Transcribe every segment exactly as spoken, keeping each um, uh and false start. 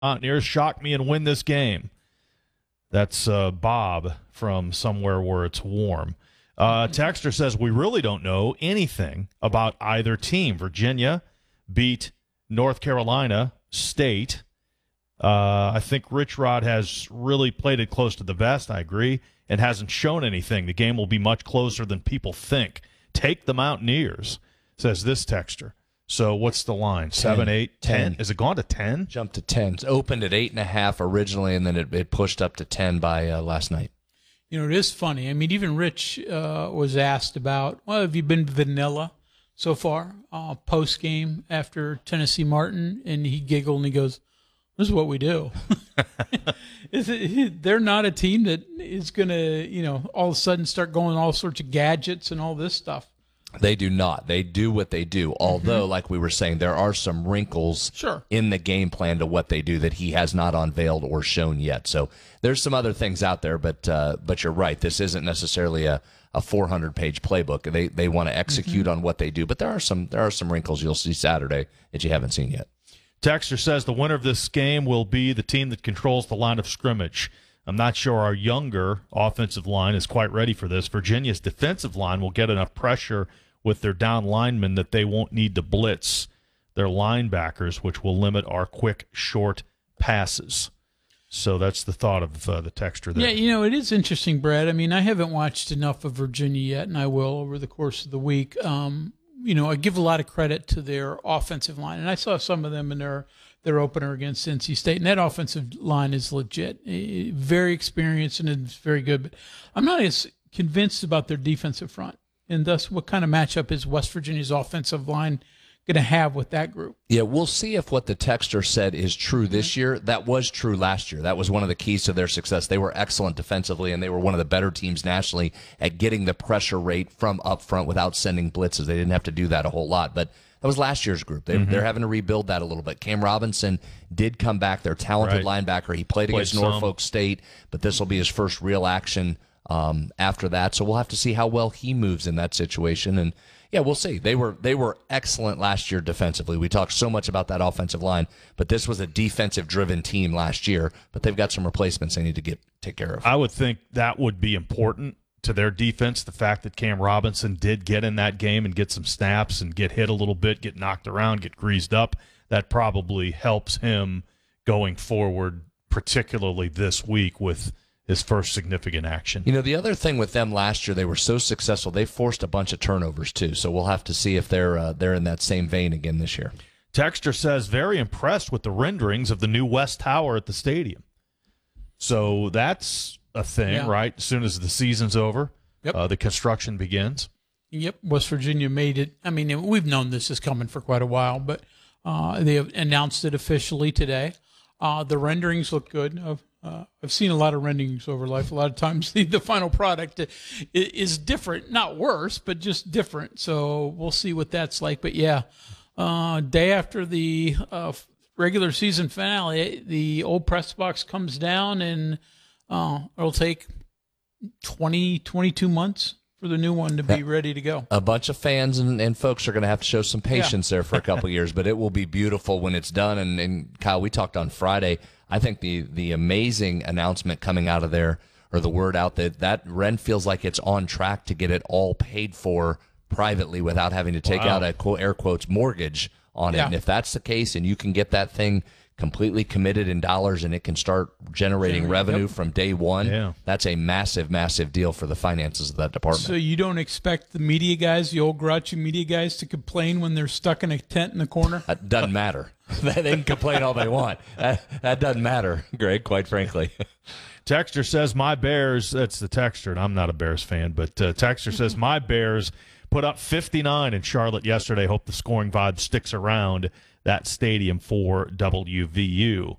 Mountaineers shock me and win this game. That's uh, Bob from somewhere where it's warm. Uh, Texter says, we really don't know anything about either team. Virginia beat North Carolina State. Uh, I think Rich Rod has really played it close to the vest, I agree, and hasn't shown anything. The game will be much closer than people think. Take the Mountaineers, says this texter. So what's the line? Seven, eight, ten? Is it gone to ten? Jumped to ten. It opened at eight and a half originally, and then it, it pushed up to ten by uh, last night. You know, it is funny. I mean, even Rich uh, was asked about, well, have you been vanilla so far, uh, post-game after Tennessee Martin? And he giggled and he goes, this is what we do. is it, they're not a team that is going to, you know, all of a sudden start going all sorts of gadgets and all this stuff. They do not. They do what they do. Although, like we were saying, there are some wrinkles sure. in the game plan to what they do that he has not unveiled or shown yet. So there's some other things out there, but uh, but you're right. This isn't necessarily a, a four hundred page playbook. They they want to execute mm-hmm. on what they do, but there are some there are some wrinkles you'll see Saturday that you haven't seen yet. Texter says the winner of this game will be the team that controls the line of scrimmage. I'm not sure our younger offensive line is quite ready for this. Virginia's defensive line will get enough pressure with their down linemen that they won't need to blitz their linebackers, which will limit our quick, short passes. So that's the thought of uh, the texter there. Yeah, you know, it is interesting, Brad. I mean, I haven't watched enough of Virginia yet, and I will over the course of the week. Um, you know, I give a lot of credit to their offensive line, and I saw some of them in their their opener against N C State, and that offensive line is legit. Very experienced and it's very good. But I'm not as convinced about their defensive front, and thus what kind of matchup is West Virginia's offensive line going to have with that group? Yeah, we'll see if what the texter said is true this year. That was true last year. That was one of the keys to their success. They were excellent defensively, and they were one of the better teams nationally at getting the pressure rate from up front without sending blitzes. They didn't have to do that a whole lot, but that was last year's group. They, mm-hmm. They're having to rebuild that a little bit. Cam Robinson did come back. They're a talented right. linebacker. He played, played against some. Norfolk State, but this will be his first real action um, after that. So we'll have to see how well he moves in that situation. And yeah, we'll see. They were they were excellent last year defensively. We talked so much about that offensive line, but this was a defensive-driven team last year. But they've got some replacements they need to get take care of. I would think that would be important to their defense, the fact that Cam Robinson did get in that game and get some snaps and get hit a little bit, get knocked around, get greased up. That probably helps him going forward, particularly this week with his first significant action. You know, the other thing with them last year, they were so successful, they forced a bunch of turnovers too. So we'll have to see if they're uh, they're in that same vein again this year. Texter says, very impressed with the renderings of the new West Tower at the stadium. So that's a thing, yeah. right? As soon as the season's over, yep. uh, the construction begins. Yep, West Virginia made it. I mean, we've known this is coming for quite a while, but uh, they have announced it officially today. Uh, the renderings look good. I've, uh, I've seen a lot of renderings over life. A lot of times the, the final product is different, not worse, but just different. So we'll see what that's like. But, yeah, uh, day after the uh, regular season finale, the old press box comes down, and uh, it'll take twenty, twenty-two months for the new one to be ready to go. A bunch of fans and, and folks are going to have to show some patience yeah. there for a couple of years, but it will be beautiful when it's done. And, and Kyle, we talked on Friday. I think the the amazing announcement coming out of there, or the word out that that Ren feels like it's on track to get it all paid for privately without having to take wow. out a quote, air quotes mortgage on yeah. it. And if that's the case, and you can get that thing completely committed in dollars and it can start generating Generate, revenue yep. from day one, yeah. that's a massive, massive deal for the finances of that department. So you don't expect the media guys, the old grouchy media guys, to complain when they're stuck in a tent in the corner? That doesn't matter. They can complain all they want. That, that doesn't matter, Greg, quite frankly. Texter says, my Bears, that's the Texter, and I'm not a Bears fan, but uh, Texter says, my Bears put up fifty-nine in Charlotte yesterday. Hope the scoring vibe sticks around that stadium for W V U.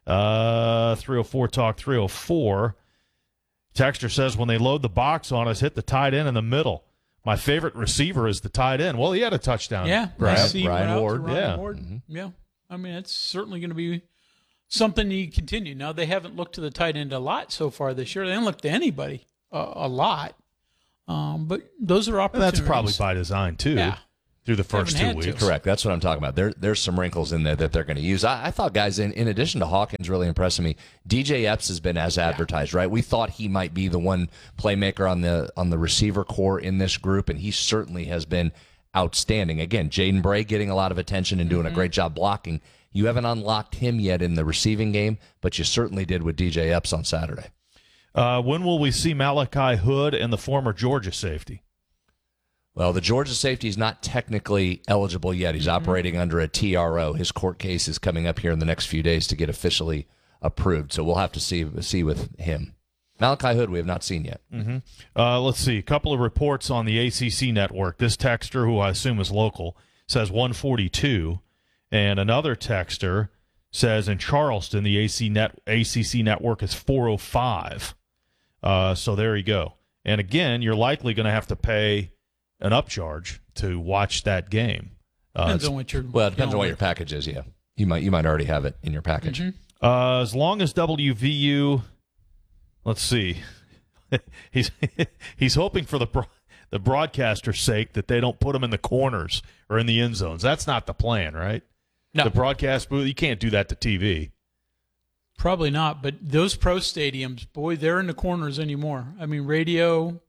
Uh, three oh four Talk three oh four. Texter says, when they load the box on us, hit the tight end in the middle. My favorite receiver is the tight end. Well, he had a touchdown. Yeah, Brian, Brian Ward. Ryan yeah. Ward. Mm-hmm. Yeah. I mean, it's certainly going to be something you continue. Now, they haven't looked to the tight end a lot so far this year. They haven't looked to anybody uh, a lot. Um, but those are opportunities. And that's probably by design, too. Yeah. through the first two Haven't had to. weeks. Correct. That's what I'm talking about. There, there's some wrinkles in there that they're going to use. I, I thought, guys, in, in addition to Hawkins really impressing me, D J Epps has been as advertised, right? We thought he might be the one playmaker on the on the receiver core in this group, and he certainly has been outstanding. Again, Jaden Bray getting a lot of attention and doing Mm-hmm. a great job blocking. You haven't unlocked him yet in the receiving game, but you certainly did with D J Epps on Saturday. Uh, when will we see Malachi Hood and the former Georgia safety? Well, the Georgia safety is not technically eligible yet. He's Mm-hmm. operating under a T R O. His court case is coming up here in the next few days to get officially approved. So we'll have to see see with him. Malachi Hood, we have not seen yet. Mm-hmm. Uh, let's see. A couple of reports on the A C C network. This texter, who I assume is local, says one forty-two. And another texter says in Charleston, the A C net, A C C network is four oh five. Uh, so there you go. And again, you're likely going to have to pay an upcharge to watch that game. Uh, Depends it's- on what you're. Well, it depends on what going your package is, yeah. You might you might already have it in your package. Mm-hmm. uh, as long as W V U, let's see, he's he's hoping for the bro- the broadcaster's sake that they don't put him in the corners or in the end zones. That's not the plan, right? No. The broadcast booth, you can't do that to T V. Probably not, but those pro stadiums, boy, they're in the corners anymore. I mean, radio,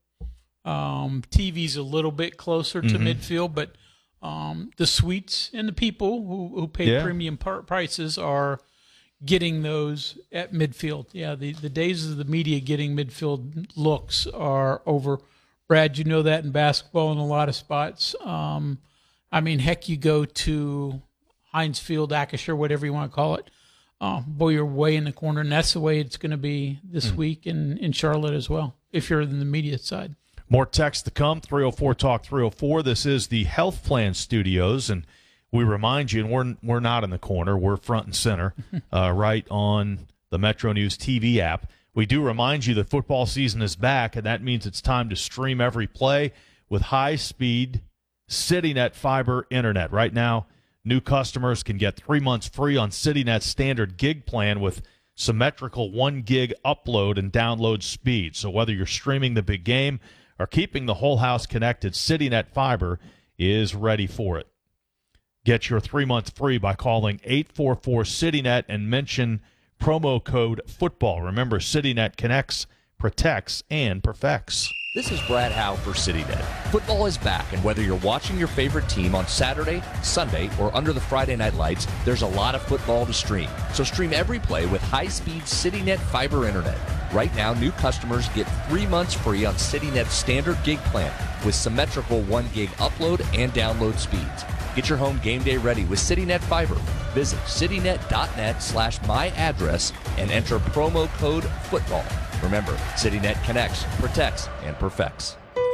um, T V's a little bit closer to Mm-hmm. midfield, but um, the suites and the people who, who pay Yeah. premium par- prices are getting those at midfield. Yeah, the, the days of the media getting midfield looks are over. Brad, you know that in basketball in a lot of spots. Um, I mean, heck, you go to Heinz Field, Acrisure, whatever you want to call it. Oh, boy, you're way in the corner, and that's the way it's going to be this week in, in Charlotte as well, if you're in the media side. More text to come, three oh four talk three oh four. This is the Health Plan Studios, and we remind you, and we're, we're not in the corner, we're front and center, uh, right on the Metro News T V app. We do remind you that football season is back, and that means it's time to stream every play with high-speed CityNet fiber internet. Right now, new customers can get three months free on CityNet's standard gig plan with symmetrical one gig upload and download speed. So whether you're streaming the big game or keeping the whole house connected, CityNet Fiber is ready for it. Get your three months free by calling eight four four CityNet and mention promo code football. Remember, CityNet connects, protects, and perfects. This is Brad Howe for CityNet. Football is back, and whether you're watching your favorite team on Saturday, Sunday, or under the Friday night lights, there's a lot of football to stream. So stream every play with high-speed CityNet fiber internet. Right now, new customers get three months free on CityNet's standard gig plan with symmetrical one gig upload and download speeds. Get your home game day ready with CityNet Fiber. Visit citynet.net slash my address and enter promo code football. Remember, CityNet connects, protects, and perfects.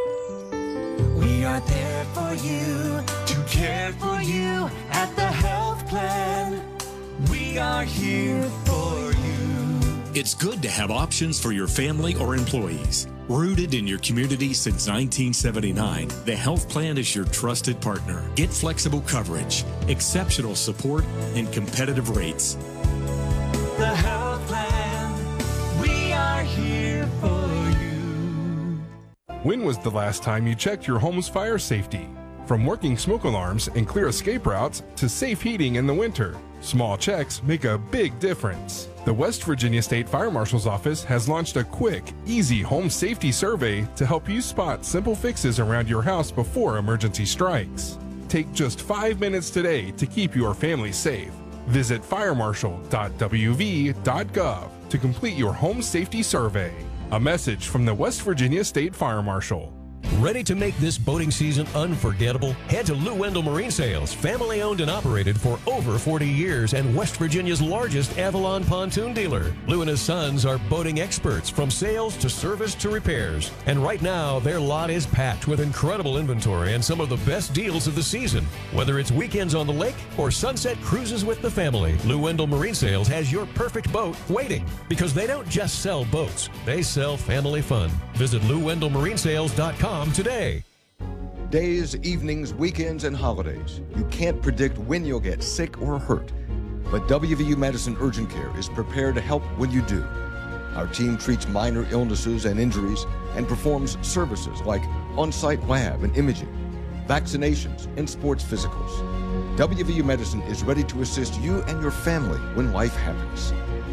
We are there for you, to care for you at the Health Plan. We are here for you. It's good to have options for your family or employees. Rooted in your community since nineteen seventy-nine, the Health Plan is your trusted partner. Get flexible coverage, exceptional support, and competitive rates. The Health Plan, we are here for you. When was the last time you checked your home's fire safety? From working smoke alarms and clear escape routes to safe heating in the winter, small checks make a big difference. The West Virginia State Fire Marshal's Office has launched a quick, easy home safety survey to help you spot simple fixes around your house before emergency strikes. Take just five minutes today to keep your family safe. Visit fire marshal dot w v dot gov to complete your home safety survey. A message from the West Virginia State Fire Marshal. Ready to make this boating season unforgettable? Head to Lou Wendell Marine Sales, family owned and operated for over forty years and West Virginia's largest Avalon pontoon dealer. Lou and his sons are boating experts from sales to service to repairs. And right now, their lot is packed with incredible inventory and some of the best deals of the season. Whether it's weekends on the lake or sunset cruises with the family, Lou Wendell Marine Sales has your perfect boat waiting, because they don't just sell boats, they sell family fun. Visit lou wendell marine sales dot com today. Days, evenings, weekends, and holidays. You can't predict when you'll get sick or hurt. But W V U Medicine Urgent Care is prepared to help when you do. Our team treats minor illnesses and injuries and performs services like on-site lab and imaging. vaccinations, and sports physicals. W V U Medicine is ready to assist you and your family when life happens.